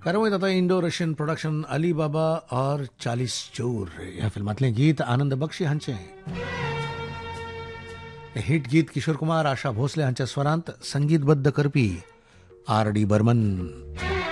कार्यक्रमात आता Indo Russian production Alibaba और 40 चोर ह्या फिल्मातले गीत आनंद बक्षी हांचे. हिट गीत किशोर कुमार आशा भोसले हांच्या स्वरांत संगीतबद्ध करपी आर डी बर्मन.